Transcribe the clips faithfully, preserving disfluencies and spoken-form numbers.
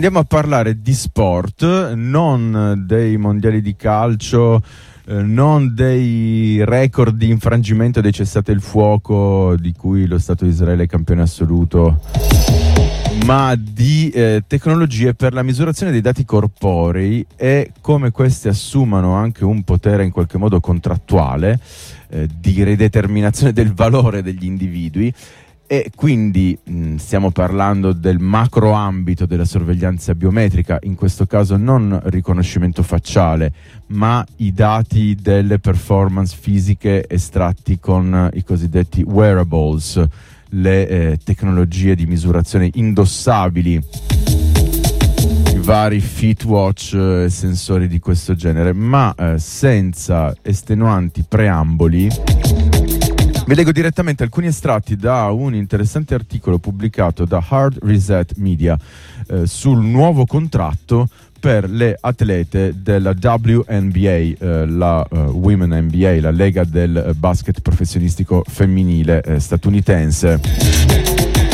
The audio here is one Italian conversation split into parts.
Andiamo a parlare di sport, non dei mondiali di calcio, eh, non dei record di infrangimento dei cessate il fuoco di cui lo Stato di Israele è campione assoluto, ma di eh, tecnologie per la misurazione dei dati corporei e come queste assumano anche un potere in qualche modo contrattuale eh, di rideterminazione del valore degli individui. E quindi mh, stiamo parlando del macro ambito della sorveglianza biometrica, in questo caso non riconoscimento facciale, ma i dati delle performance fisiche estratti con i cosiddetti wearables, le eh, tecnologie di misurazione indossabili, i vari Fitwatch e eh, sensori di questo genere, ma eh, senza estenuanti preamboli. Vi leggo direttamente alcuni estratti da un interessante articolo pubblicato da Hard Reset Media eh, sul nuovo contratto per le atlete della W N B A, eh, la uh, Women N B A, la lega del uh, basket professionistico femminile eh, statunitense.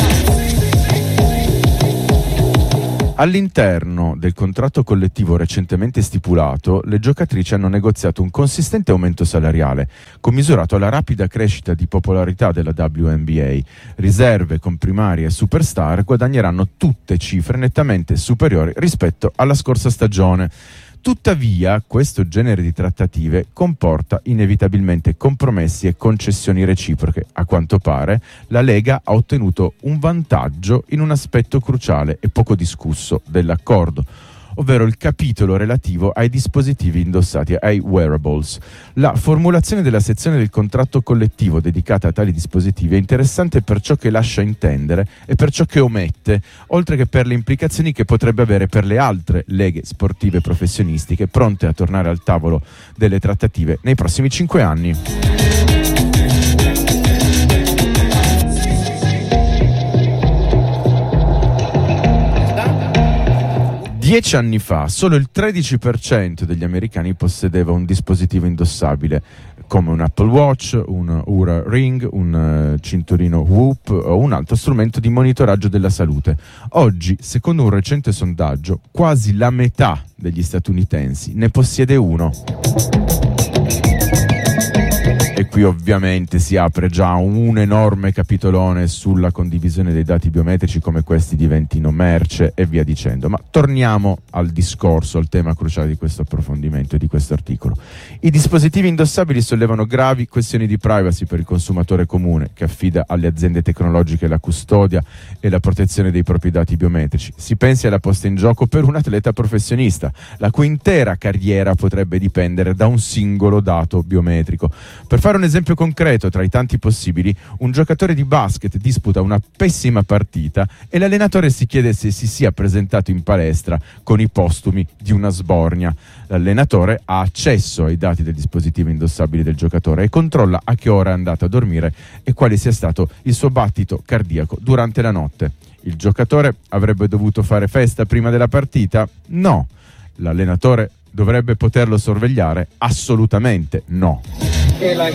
All'interno del contratto collettivo recentemente stipulato, le giocatrici hanno negoziato un consistente aumento salariale, commisurato alla rapida crescita di popolarità della W N B A. Riserve, comprimari e superstar guadagneranno tutte cifre nettamente superiori rispetto alla scorsa stagione. Tuttavia, questo genere di trattative comporta inevitabilmente compromessi e concessioni reciproche. A quanto pare, la Lega ha ottenuto un vantaggio in un aspetto cruciale e poco discusso dell'accordo, ovvero il capitolo relativo ai dispositivi indossati, ai wearables. La formulazione della sezione del contratto collettivo dedicata a tali dispositivi è interessante per ciò che lascia intendere e per ciò che omette, oltre che per le implicazioni che potrebbe avere per le altre leghe sportive professionistiche pronte a tornare al tavolo delle trattative nei prossimi cinque anni. Dieci anni fa solo il tredici per cento degli americani possedeva un dispositivo indossabile come un Apple Watch, un Oura Ring, un uh, cinturino Whoop o un altro strumento di monitoraggio della salute. Oggi, secondo un recente sondaggio, quasi la metà degli statunitensi ne possiede uno. E qui ovviamente si apre già un enorme capitolone sulla condivisione dei dati biometrici, come questi diventino merce e via dicendo. Ma torniamo al discorso, al tema cruciale di questo approfondimento e di questo articolo. I dispositivi indossabili sollevano gravi questioni di privacy per il consumatore comune, che affida alle aziende tecnologiche la custodia e la protezione dei propri dati biometrici. Si pensi alla posta in gioco per un atleta professionista, la cui intera carriera potrebbe dipendere da un singolo dato biometrico. Per fare un esempio concreto tra i tanti possibili, un giocatore di basket disputa una pessima partita e l'allenatore si chiede se si sia presentato in palestra con i postumi di una sbornia. L'allenatore ha accesso ai dati del dispositivo indossabile del giocatore e controlla a che ora è andato a dormire e quale sia stato il suo battito cardiaco durante la notte. Il giocatore avrebbe dovuto fare festa prima della partita? No. L'allenatore dovrebbe poterlo sorvegliare? Assolutamente no. E la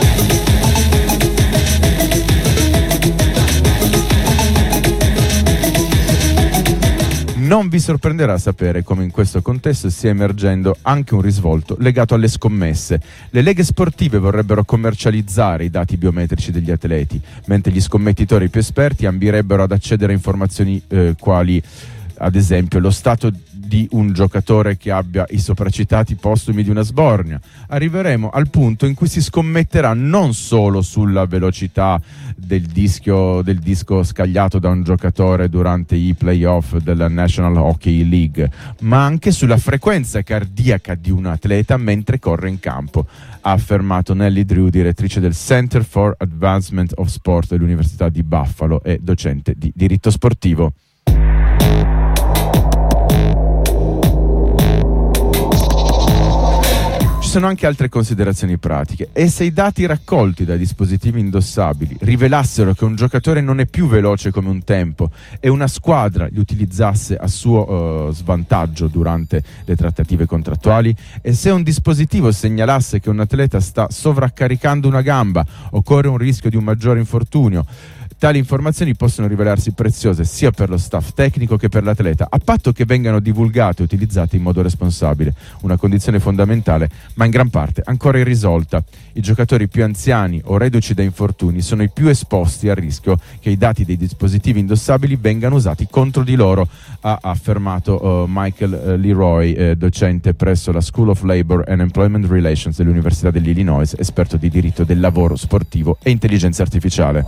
Non vi sorprenderà sapere come in questo contesto stia emergendo anche un risvolto legato alle scommesse. Le leghe sportive vorrebbero commercializzare i dati biometrici degli atleti, mentre gli scommettitori più esperti ambirebbero ad accedere a informazioni eh, quali, ad esempio, lo stato di un giocatore che abbia i sopracitati postumi di una sbornia. Arriveremo al punto in cui si scommetterà non solo sulla velocità del disco, del disco scagliato da un giocatore durante i playoff della National Hockey League, ma anche sulla frequenza cardiaca di un atleta mentre corre in campo, ha affermato Nellie Drew, direttrice del Center for Advancement of Sport dell'Università di Buffalo e docente di diritto sportivo. Ci sono anche altre considerazioni pratiche. E se i dati raccolti dai dispositivi indossabili rivelassero che un giocatore non è più veloce come un tempo e una squadra li utilizzasse a suo uh, svantaggio durante le trattative contrattuali? E se un dispositivo segnalasse che un atleta sta sovraccaricando una gamba o corre un rischio di un maggiore infortunio? Tali informazioni possono rivelarsi preziose sia per lo staff tecnico che per l'atleta, a patto che vengano divulgate e utilizzate in modo responsabile, una condizione fondamentale ma in gran parte ancora irrisolta. I giocatori più anziani o reduci da infortuni sono i più esposti al rischio che i dati dei dispositivi indossabili vengano usati contro di loro, ha affermato uh, Michael uh, Leroy, eh, docente presso la School of Labor and Employment Relations dell'Università dell'Illinois, esperto di diritto del lavoro sportivo e intelligenza artificiale.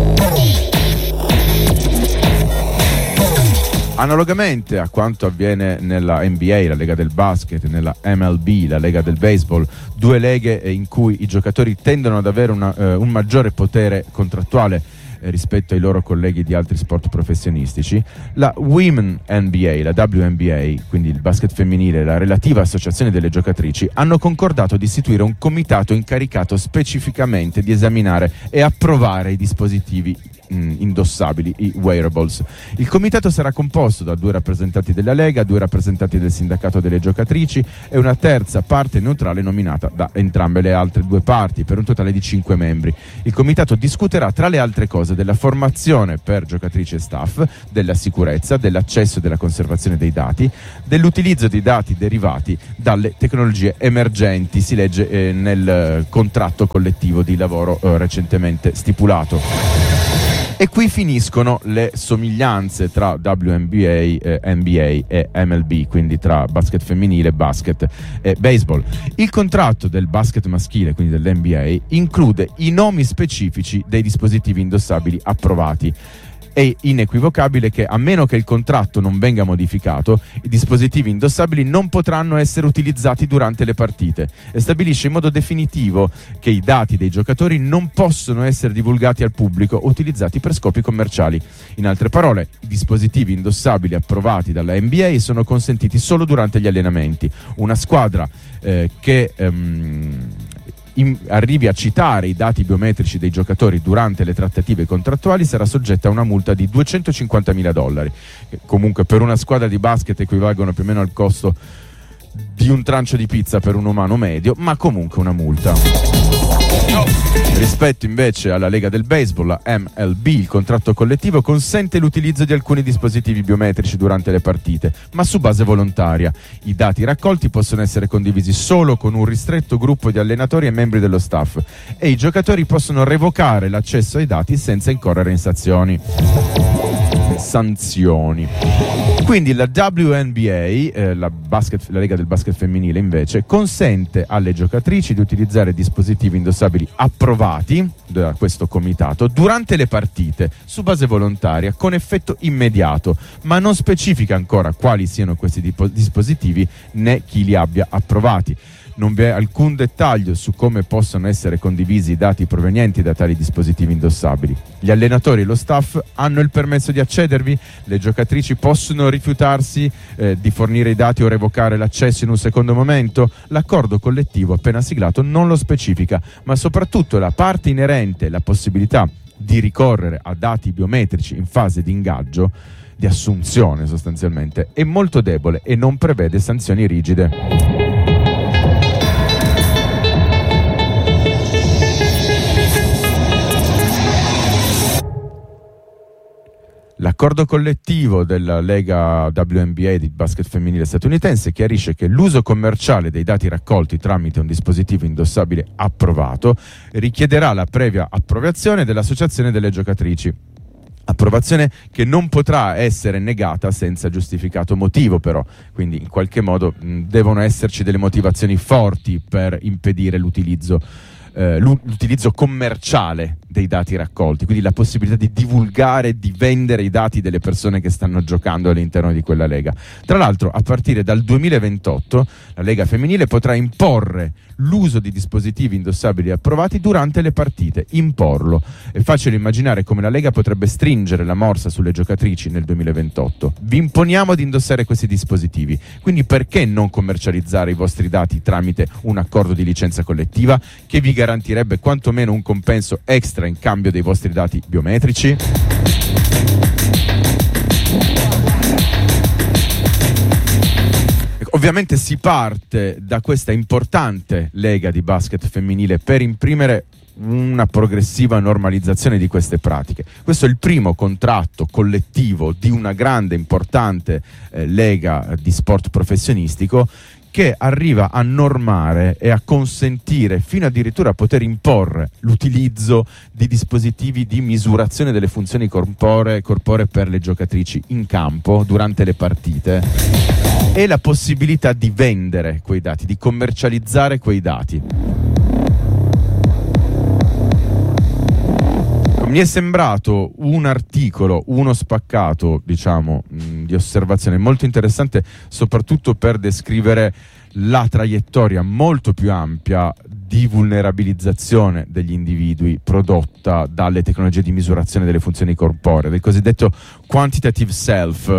Analogamente a quanto avviene nella N B A, la Lega del Basket, nella M L B, la Lega del Baseball, due leghe in cui i giocatori tendono ad avere una, eh, un maggiore potere contrattuale eh, rispetto ai loro colleghi di altri sport professionistici, la Women N B A, la W N B A, quindi il basket femminile e la relativa associazione delle giocatrici, hanno concordato di istituire un comitato incaricato specificamente di esaminare e approvare i dispositivi indossabili, i wearables. Il comitato sarà composto da due rappresentanti della Lega, due rappresentanti del sindacato delle giocatrici e una terza parte neutrale nominata da entrambe le altre due parti, per un totale di cinque membri. Il comitato discuterà, tra le altre cose, della formazione per giocatrici e staff, della sicurezza, dell'accesso e della conservazione dei dati, dell'utilizzo di dati derivati dalle tecnologie emergenti, si legge eh, nel eh, contratto collettivo di lavoro eh, recentemente stipulato. E qui finiscono le somiglianze tra W N B A, eh, N B A e M L B, quindi tra basket femminile, basket e baseball. Il contratto del basket maschile, quindi dell'N B A, include i nomi specifici dei dispositivi indossabili approvati. È inequivocabile che, a meno che il contratto non venga modificato, i dispositivi indossabili non potranno essere utilizzati durante le partite e stabilisce in modo definitivo che i dati dei giocatori non possono essere divulgati al pubblico o utilizzati per scopi commerciali. In altre parole, i dispositivi indossabili approvati dalla N B A sono consentiti solo durante gli allenamenti. Una squadra eh, che ehm, In, arrivi a citare i dati biometrici dei giocatori durante le trattative contrattuali sarà soggetta a una multa di duecentocinquantamila dollari, che comunque per una squadra di basket equivalgono più o meno al costo di un trancio di pizza per un umano medio, ma comunque una multa. Rispetto invece alla Lega del Baseball, la M L B, il contratto collettivo consente l'utilizzo di alcuni dispositivi biometrici durante le partite, ma su base volontaria. I dati raccolti possono essere condivisi solo con un ristretto gruppo di allenatori e membri dello staff, e i giocatori possono revocare l'accesso ai dati senza incorrere in sanzioni. sanzioni. Quindi la W N B A, eh, la, basket, la Lega del Basket Femminile, invece, consente alle giocatrici di utilizzare dispositivi indossabili approvati da questo comitato durante le partite su base volontaria con effetto immediato, ma non specifica ancora quali siano questi dipo- dispositivi né chi li abbia approvati. Non vi è alcun dettaglio su come possono essere condivisi i dati provenienti da tali dispositivi indossabili. Gli allenatori e lo staff hanno il permesso di accedervi? Le giocatrici possono rifiutarsi eh, di fornire i dati o revocare l'accesso in un secondo momento? L'accordo collettivo appena siglato non lo specifica, ma soprattutto la parte inerente, la possibilità di ricorrere a dati biometrici in fase di ingaggio, di assunzione sostanzialmente, è molto debole e non prevede sanzioni rigide. L'accordo collettivo della Lega W N B A di basket femminile statunitense chiarisce che l'uso commerciale dei dati raccolti tramite un dispositivo indossabile approvato richiederà la previa approvazione dell'associazione delle giocatrici. Approvazione che non potrà essere negata senza giustificato motivo, però, quindi in qualche modo mh, devono esserci delle motivazioni forti per impedire l'utilizzo eh, l'utilizzo commerciale dei dati raccolti, quindi la possibilità di divulgare, di vendere i dati delle persone che stanno giocando all'interno di quella lega. Tra l'altro, a partire dal duemilaventotto la Lega femminile potrà imporre l'uso di dispositivi indossabili approvati durante le partite, imporlo. È facile immaginare come la Lega potrebbe stringere la morsa sulle giocatrici nel duemilaventotto. Vi imponiamo di indossare questi dispositivi, quindi perché non commercializzare i vostri dati tramite un accordo di licenza collettiva che vi garantirebbe quantomeno un compenso extra in cambio dei vostri dati biometrici? Ovviamente si parte da questa importante lega di basket femminile per imprimere una progressiva normalizzazione di queste pratiche. Questo è il primo contratto collettivo di una grande, importante eh, lega di sport professionistico che arriva a normare e a consentire, fino addirittura a poter imporre, l'utilizzo di dispositivi di misurazione delle funzioni corporee, corporee per le giocatrici in campo durante le partite, e la possibilità di vendere quei dati, di commercializzare quei dati. Mi è sembrato un articolo, uno spaccato, diciamo, mh, di osservazione molto interessante, soprattutto per descrivere la traiettoria molto più ampia di vulnerabilizzazione degli individui prodotta dalle tecnologie di misurazione delle funzioni corporee, del cosiddetto quantitative self.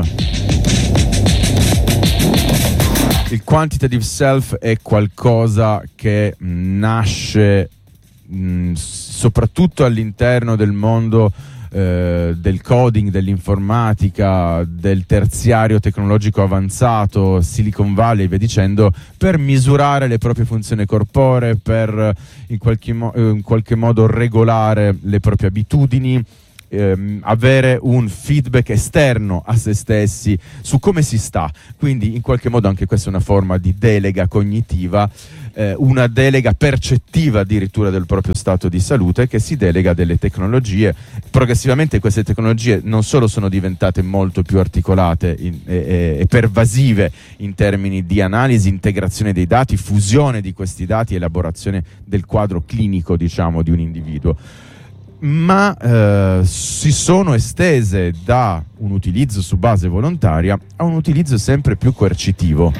Il quantitative self è qualcosa che nasce mh, soprattutto all'interno del mondo eh, del coding, dell'informatica, del terziario tecnologico avanzato, Silicon Valley e via dicendo, per misurare le proprie funzioni corporee, per in qualche, mo- in qualche modo regolare le proprie abitudini, ehm, avere un feedback esterno a se stessi su come si sta. Quindi in qualche modo anche questa è una forma di delega cognitiva, eh, una delega percettiva addirittura del proprio stato di salute, che si delega a delle tecnologie. Progressivamente queste tecnologie non solo sono diventate molto più articolate in, e, e pervasive in termini di analisi, integrazione dei dati, fusione di questi dati, elaborazione del quadro clinico, diciamo, di un individuo, ma eh, si sono estese da un utilizzo su base volontaria a un utilizzo sempre più coercitivo.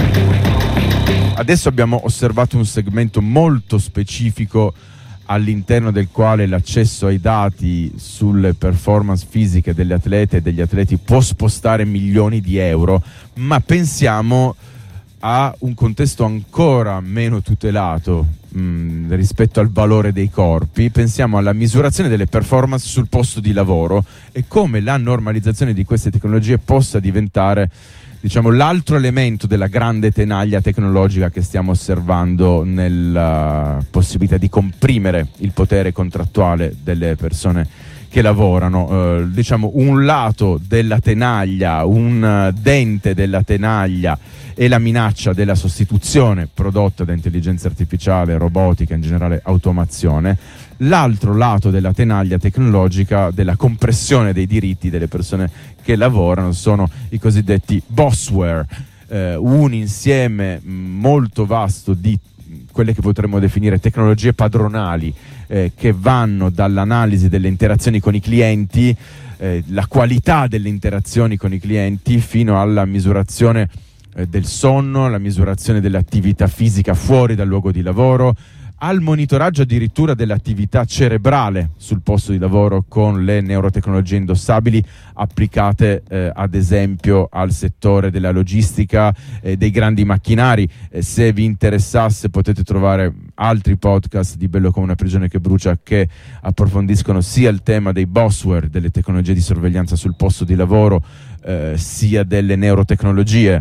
Adesso abbiamo osservato un segmento molto specifico all'interno del quale l'accesso ai dati sulle performance fisiche delle atlete e degli atleti può spostare milioni di euro, ma pensiamo a un contesto ancora meno tutelato mh, rispetto al valore dei corpi. Pensiamo alla misurazione delle performance sul posto di lavoro e come la normalizzazione di queste tecnologie possa diventare, diciamo, l'altro elemento della grande tenaglia tecnologica che stiamo osservando nella possibilità di comprimere il potere contrattuale delle persone che lavorano. Eh, diciamo, un lato della tenaglia, un dente della tenaglia e la minaccia della sostituzione prodotta da intelligenza artificiale, robotica, in generale automazione. L'altro lato della tenaglia tecnologica, della compressione dei diritti delle persone che lavorano, sono i cosiddetti bossware, eh, un insieme molto vasto di quelle che potremmo definire tecnologie padronali, eh, che vanno dall'analisi delle interazioni con i clienti, eh, la qualità delle interazioni con i clienti, fino alla misurazione eh, del sonno, la misurazione dell'attività fisica fuori dal luogo di lavoro, al monitoraggio addirittura dell'attività cerebrale sul posto di lavoro con le neurotecnologie indossabili applicate eh, ad esempio al settore della logistica, eh, dei grandi macchinari. Eh, se vi interessasse potete trovare altri podcast di Bello come una prigione che brucia che approfondiscono sia il tema dei bossware, delle tecnologie di sorveglianza sul posto di lavoro, eh, sia delle neurotecnologie.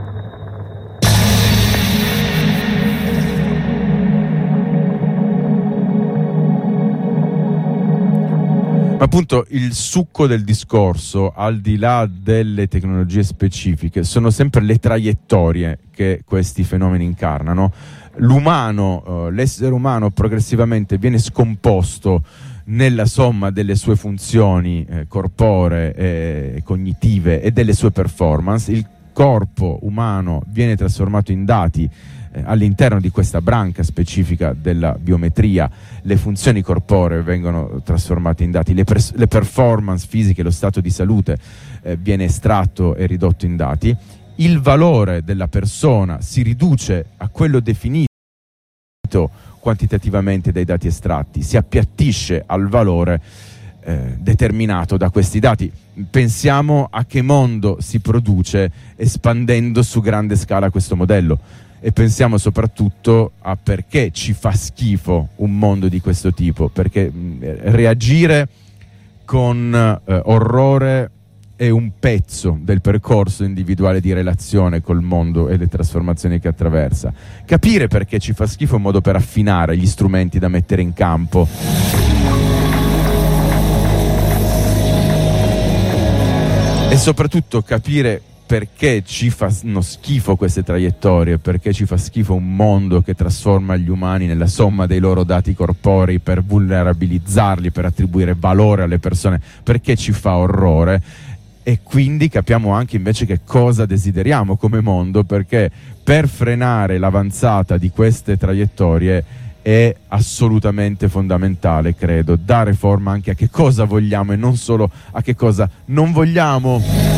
Ma appunto il succo del discorso, al di là delle tecnologie specifiche, sono sempre le traiettorie che questi fenomeni incarnano. L'umano, eh, l'essere umano progressivamente viene scomposto nella somma delle sue funzioni eh, corporee, eh, cognitive e delle sue performance. Il corpo umano viene trasformato in dati eh, all'interno di questa branca specifica della biometria. Le funzioni corporee vengono trasformate in dati, le, pers- le performance fisiche, lo stato di salute eh, viene estratto e ridotto in dati. Il valore della persona si riduce a quello definito quantitativamente dai dati estratti, si appiattisce al valore eh, determinato da questi dati. Pensiamo a che mondo si produce espandendo su grande scala questo modello, e pensiamo soprattutto a perché ci fa schifo un mondo di questo tipo, perché mh, reagire con eh, orrore è un pezzo del percorso individuale di relazione col mondo e le trasformazioni che attraversa. Capire perché ci fa schifo è un modo per affinare gli strumenti da mettere in campo. E soprattutto capire perché ci fanno schifo queste traiettorie, perché ci fa schifo un mondo che trasforma gli umani nella somma dei loro dati corporei per vulnerabilizzarli, per attribuire valore alle persone, perché ci fa orrore. E quindi capiamo anche invece che cosa desideriamo come mondo, perché per frenare l'avanzata di queste traiettorie è assolutamente fondamentale, credo, dare forma anche a che cosa vogliamo e non solo a che cosa non vogliamo.